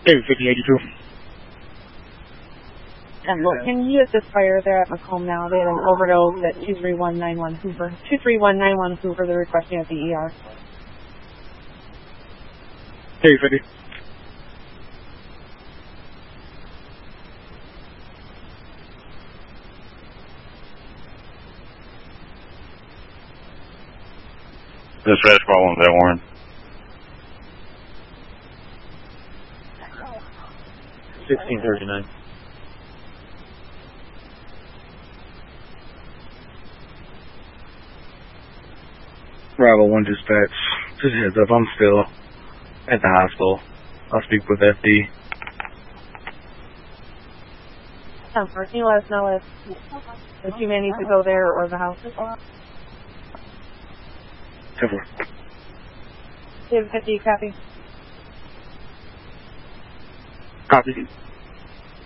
Hey, 5082. Can you use this fire there at Macomb now? They had an overdose at 23191 Hoover. 23191 Hoover, they're requesting at the ER. Hey, 50. Dispatch problems at Warren. $16.39. Bravo 1 dispatch. Just heads up, I'm still at the hospital. I'll speak with FD. Can you let us know if you may need to go there or the house? 10-4. 50, copy. Copy.